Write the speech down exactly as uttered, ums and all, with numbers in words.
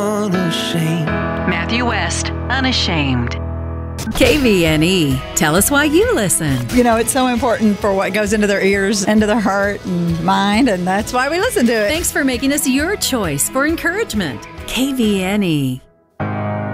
Unashamed. Matthew West, Unashamed. K V N E. Tell us why you listen. You know, it's so important for what goes into their ears, into their heart and mind, and that's why we listen to it. Thanks for making us your choice for encouragement. K V N E.